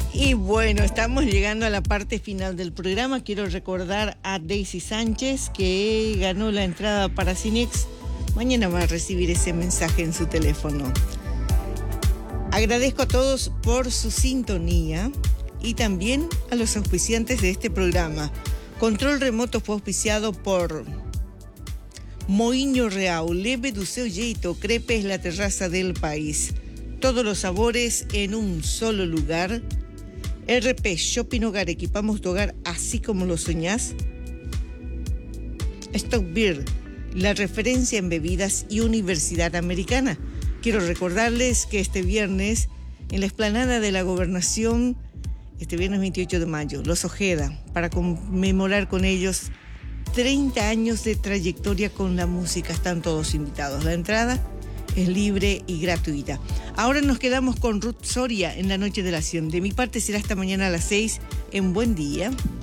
Y bueno, estamos llegando a la parte final del programa. Quiero recordar a Daisy Sánchez que ganó la entrada para Cinex. Mañana va a recibir ese mensaje en su teléfono. Agradezco a todos por su sintonía y también a los auspiciantes de este programa. Control remoto fue auspiciado por Moinho Real, Leve do seu jeito, Crepe es la terraza del país. Todos los sabores en un solo lugar. RP Shopping Hogar, equipamos tu hogar así como lo soñás. Stock Beer, la referencia en bebidas y Universidad Americana. Quiero recordarles que este viernes, en la explanada de la Gobernación, este viernes 28 de mayo, Los Ojeda, para conmemorar con ellos 30 años de trayectoria con la música. Están todos invitados. La entrada es libre y gratuita. Ahora nos quedamos con Ruth Soria en la Noche de la 100. De mi parte será hasta mañana a las 6 en Buen Día.